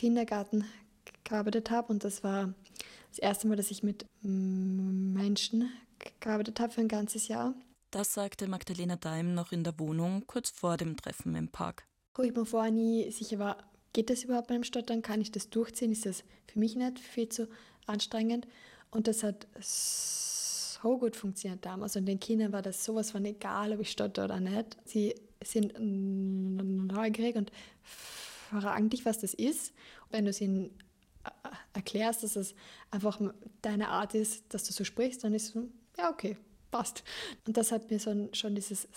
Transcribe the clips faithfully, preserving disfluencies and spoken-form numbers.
Kindergarten gearbeitet habe und das war das erste Mal, dass ich mit Menschen gearbeitet habe für ein ganzes Jahr. Das sagte Magdalena Daim noch in der Wohnung, kurz vor dem Treffen im Park. Wo ich mir vorher nie sicher war, geht das überhaupt beim Stottern? Kann ich das durchziehen? Ist das für mich nicht viel zu anstrengend? Und das hat so gut funktioniert damals. Und den Kindern war das sowas von egal, ob ich stotter oder nicht. Sie sind neugierig und fragen dich, was das ist. Wenn du es ihnen erklärst, dass es einfach deine Art ist, dass du so sprichst, dann ist es, ja, okay, passt. Und das hat mir so, schon dieses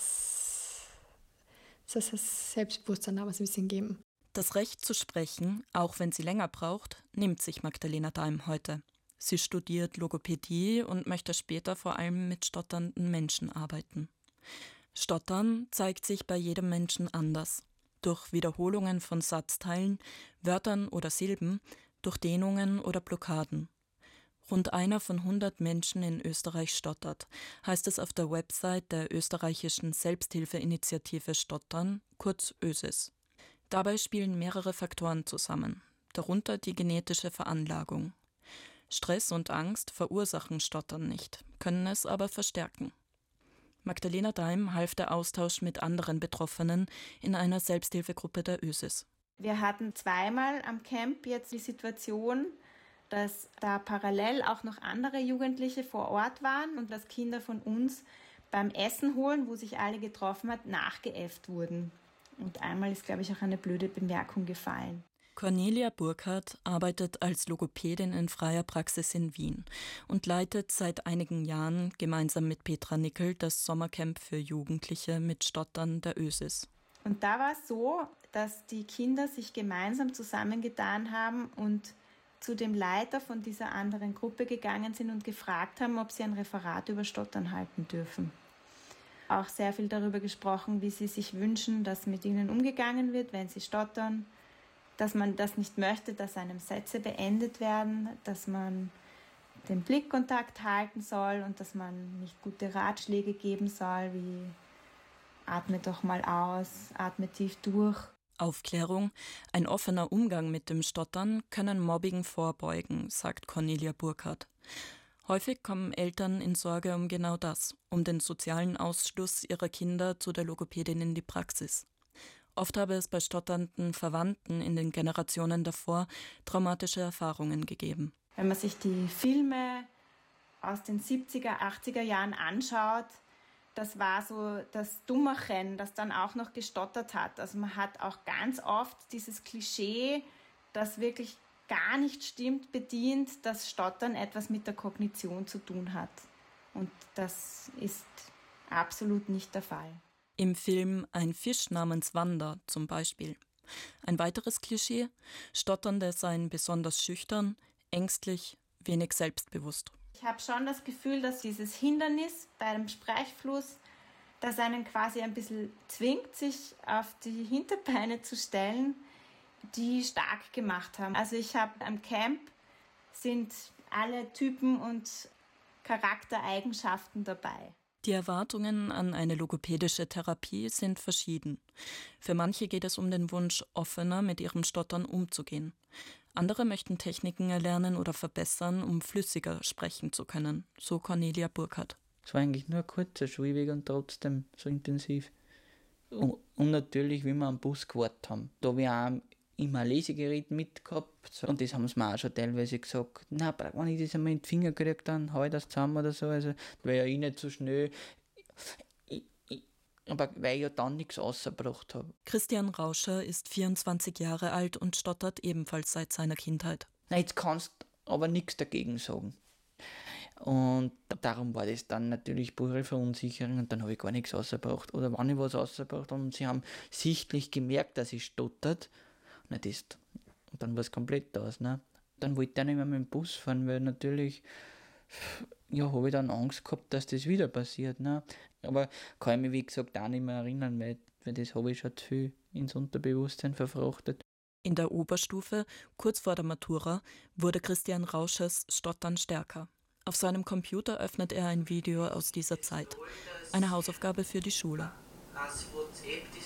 das Selbstbewusstsein damals ein bisschen gegeben. Das Recht zu sprechen, auch wenn sie länger braucht, nimmt sich Magdalena Daim heute. Sie studiert Logopädie und möchte später vor allem mit stotternden Menschen arbeiten. Stottern zeigt sich bei jedem Menschen anders. Durch Wiederholungen von Satzteilen, Wörtern oder Silben, durch Dehnungen oder Blockaden. Rund einer von hundert Menschen in Österreich stottert, heißt es auf der Website der österreichischen Selbsthilfeinitiative Stottern, kurz ÖSIS. Dabei spielen mehrere Faktoren zusammen, darunter die genetische Veranlagung. Stress und Angst verursachen Stottern nicht, können es aber verstärken. Magdalena Daim half der Austausch mit anderen Betroffenen in einer Selbsthilfegruppe der ÖSIS. Wir hatten zweimal am Camp jetzt die Situation, dass da parallel auch noch andere Jugendliche vor Ort waren und dass Kinder von uns beim Essen holen, wo sich alle getroffen hat, nachgeäfft wurden. Und einmal ist, glaube ich, auch eine blöde Bemerkung gefallen. Cornelia Burkhardt arbeitet als Logopädin in freier Praxis in Wien und leitet seit einigen Jahren gemeinsam mit Petra Nickel das Sommercamp für Jugendliche mit Stottern der ÖSIS. Und da war es so, dass die Kinder sich gemeinsam zusammengetan haben und zu dem Leiter von dieser anderen Gruppe gegangen sind und gefragt haben, ob sie ein Referat über Stottern halten dürfen. Auch sehr viel darüber gesprochen, wie sie sich wünschen, dass mit ihnen umgegangen wird, wenn sie stottern, dass man das nicht möchte, dass einem Sätze beendet werden, dass man den Blickkontakt halten soll und dass man nicht gute Ratschläge geben soll, wie atme doch mal aus, atme tief durch. Aufklärung, ein offener Umgang mit dem Stottern können Mobbing vorbeugen, sagt Cornelia Burkhardt. Häufig kommen Eltern in Sorge um genau das, um den sozialen Ausschluss ihrer Kinder zu der Logopädin in die Praxis. Oft habe es bei stotternden Verwandten in den Generationen davor traumatische Erfahrungen gegeben. Wenn man sich die Filme aus den siebziger, achtziger Jahren anschaut, das war so das Dummerchen, das dann auch noch gestottert hat. Also man hat auch ganz oft dieses Klischee, das wirklich gar nicht stimmt, bedient, dass Stottern etwas mit der Kognition zu tun hat. Und das ist absolut nicht der Fall. Im Film Ein Fisch namens Wanda zum Beispiel. Ein weiteres Klischee, Stotternde seien besonders schüchtern, ängstlich, wenig selbstbewusst. Ich habe schon das Gefühl, dass dieses Hindernis bei dem Sprechfluss, das einen quasi ein bisschen zwingt, sich auf die Hinterbeine zu stellen, die stark gemacht haben. Also ich habe am Camp sind alle Typen und Charaktereigenschaften dabei. Die Erwartungen an eine logopädische Therapie sind verschieden. Für manche geht es um den Wunsch, offener mit ihrem Stottern umzugehen. Andere möchten Techniken erlernen oder verbessern, um flüssiger sprechen zu können, so Cornelia Burkhardt. Es war eigentlich nur ein kurzer Schulweg und trotzdem so intensiv. Und, und natürlich, wie wir am Bus gewartet haben. Da habe ich auch immer ein Lesegerät mitgehabt und das haben sie mir auch schon teilweise gesagt, na, wenn ich das einmal in die Finger kriege, dann hau ich das zusammen oder so. Also, weil ja ich nicht so schnell, ich, ich, aber weil ich ja dann nichts rausgebracht habe. Christian Rauscher ist vierundzwanzig Jahre alt und stottert ebenfalls seit seiner Kindheit. Na, jetzt kannst du aber nichts dagegen sagen. Und darum war das dann natürlich pure Verunsicherung und dann habe ich gar nichts rausgebracht. Oder wenn ich was rausgebracht habe und sie haben sichtlich gemerkt, dass ich stottert, na das, und dann war es komplett aus. Ne? Dann wollte ich auch nicht mehr mit dem Bus fahren, weil natürlich, ja, habe ich dann Angst gehabt, dass das wieder passiert. Ne? Aber kann ich mich, wie gesagt, auch nicht mehr erinnern, weil, weil das habe ich schon zu viel ins Unterbewusstsein verfrachtet. In der Oberstufe, kurz vor der Matura, wurde Christian Rauschers Stottern stärker. Auf seinem Computer öffnet er ein Video aus dieser Zeit. Eine Hausaufgabe für die Schule. Als WhatsApp